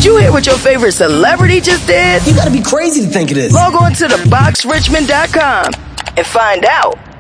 Did you hear what your favorite celebrity just did? You gotta be crazy to think of this. Log on to theboxrichmond.com and find out.